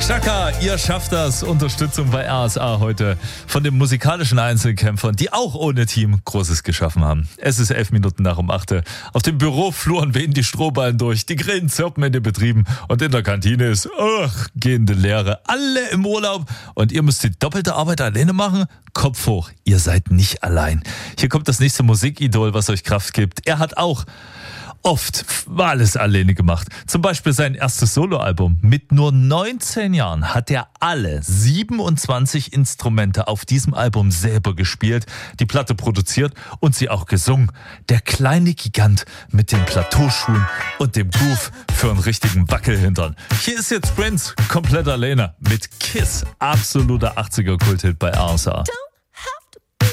Chaka, ihr schafft das. Unterstützung bei RSA heute von den musikalischen Einzelkämpfern, die auch ohne Team Großes geschaffen haben. Es ist 11 Minuten nach um 8. Auf dem Bürofluren wehen die Strohballen durch, die Grillen zirpen in den Betrieben und in der Kantine ist gehende Leere. Alle im Urlaub und ihr müsst die doppelte Arbeit alleine machen? Kopf hoch, ihr seid nicht allein. Hier kommt das nächste Musikidol, was euch Kraft gibt. Er hat auch oft alles alleine gemacht. Zum Beispiel sein erstes Soloalbum. Mit nur 19 Jahren hat er alle 27 Instrumente auf diesem Album selber gespielt, die Platte produziert und sie auch gesungen. Der kleine Gigant mit den Plateauschuhen und dem Groove für einen richtigen Wackelhintern. Hier ist jetzt Prince, komplett alleine, mit Kiss. Absoluter 80er-Kulthit bei RSA.